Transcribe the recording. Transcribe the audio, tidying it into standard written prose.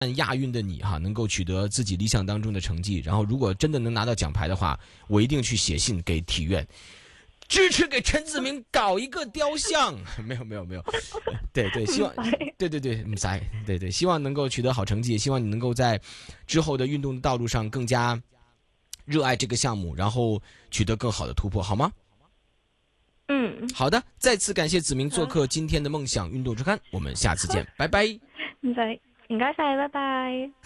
亚运的你哈，能够取得自己理想当中的成绩，然后如果真的能拿到奖牌的话，我一定去写信给体院，支持给陈子明搞一个雕像。没有，对，希望对，对，希望能够取得好成绩，希望你能够在之后的运动的道路上更加热爱这个项目，然后取得更好的突破，好吗？好的，再次感谢子明做客今天的梦想运动周刊，我们下次见，拜拜。 唔該晒，拜拜。